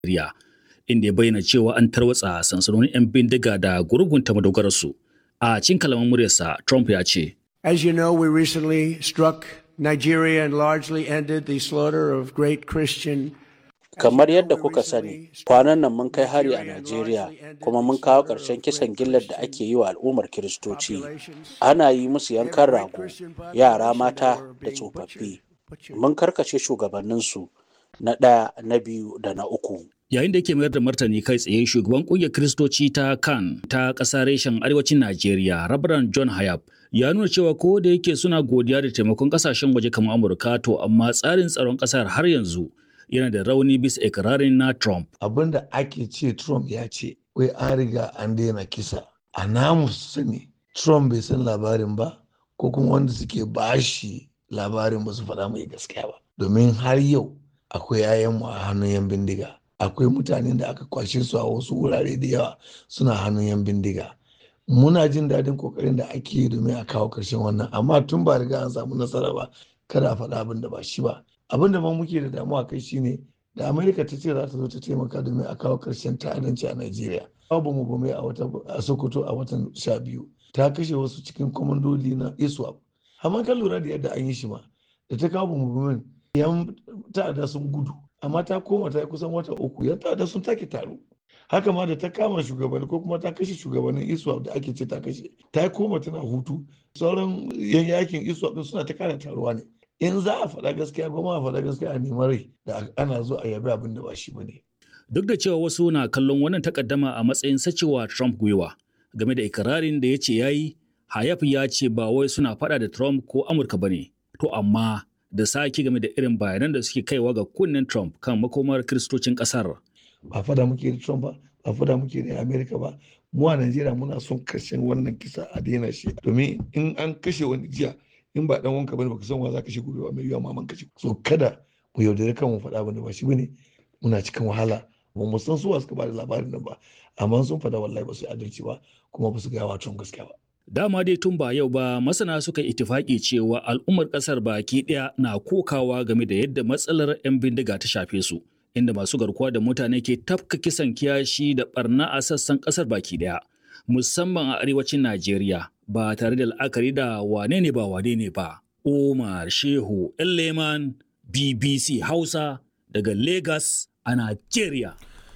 Najeriya, inda ya bayyana cewa an tarwatsa sansanonin 'yan bindiga da gurgunta madogararsu. A cikin kalaman muryarsa, Trump ya ce, As you know, we recently struck Nigeria and largely ended the slaughter of great Christian. Kamar yadda kuka sani, kwanan nan mun kai hari a Najeriya kuma mun kawo ƙarshen kisan gillar da ake yi wa al'ummar Kiristoci. Ana yi musu yankan rago, yara mata da tsofaffi. Mun karkace shugabanninsu na ɗaya, na biyu da na uku. Yayin da yake mayar da martani kai tsaye, shugaban ƙungiyar Kiristoci ta CAN ta ƙasa reshen arewacin Najeriya, Reverend John Hayab, ya nuna cewa ko da yake suna godiya da taimakon ƙasashen waje kamar Amurka, to amma tsarin tsaron ƙasar har yanzu yana da rauni bisa ikirarin na Trump. Abin da ake ce Trump ya ce, wai an riga an daina kisa. A namu sani, Trump bai san labarin ba, ko kuma wanda suke bashi labarin ba su faɗa mai gaskiya ba. Domin har yau akwai 'ya'yanmu a hannun 'yan bindiga. Akwai mutanen da aka kwashe su a wasu wurare da yawa suna hannun 'yan bindiga. Muna jin daɗin kokarin da ake yi domin a kawo ƙarshen wannan, amma tun ba riga an samu nasara ba, kada a faɗa abin da ba shi ba. Abin da ma muke da damuwa kai shine da Amerika ta ce za ta zo ta taimaka domin a kawo ƙarshen ta'addanci a Najeriya. Babu mu bame a Sokoto a watan 12 ta kashe wasu cikin kwamandoli na ISWAP. Amma kan lura da yadda an yi shi ma, da ta kawo mu yan ta'adda sun gudu, amma ta koma ta yi kusan wata 3 yan ta'adda sun take taro. Haka ma da ta kama shugabanni ko kuma ta kashe shugabannin ISWAP da ake ce ta kashe, ta koma tana hutu. Sauran yan yakin ISWAP din suna ta kara taruwa ne. In za a faɗa gaskiya goma a faɗa gaskiya a neman rai da ana zo a yabi abin da ba shi ba ne. Duk da cewa wasu na kallon wannan takaddama a matsayin sacewa Trump gwiwa game da ikirarin da ya ce ya yi, Hayab ya ce ba wai suna faɗa da Trump ko Amurka ba ne, to amma da sake game da irin bayanan da suke kaiwa ga kunnen Trump kan makomar kiristocin ƙasar. Ba faɗa muke da Trump ba, ba faɗa muke da Amerika ba. Mu a Najeriya muna son karshen wannan kisa a daina shi. Domin in an kashe wani jiya, in ba dan wanka bane baka san wa za ka shi gobe ba mai yiwa maman ka ci. So kada mu yaudare kan mu faɗa bane ba shi bane, muna cikin wahala. Ba mu san suwa suka ba da labarin nan ba, amma sun faɗa wallahi ba su yi adalci ba kuma ba su gaya wa Trump gaskiya ba. Dama dai tun ba yau ba masana suka itifaki cewa al'ummar ƙasar baki ɗaya na kokawa game da yadda matsalar 'yan bindiga ta shafe su, inda masu garkuwa da mutane ke tafka kisan kiyashi da barna a sassan ƙasar baki ɗaya, musamman a arewacin Najeriya, ba tare da la'akari da wane ne ba. Umar Shehu Leman, BBC Hausa daga Lagos a Najeriya.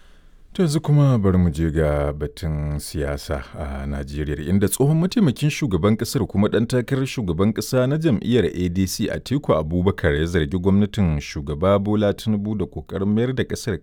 To yanzu kuma bari mu je ga batun siyasa a Najeriya, inda tsohon mataimakin shugaban kasar kuma ɗan takarar shugaban ƙasa na jam'iyyar ADC Atiku Abubakar ya zargi gwamnatin shugaba Bola Tinubu da ƙoƙarin mayar da ƙasar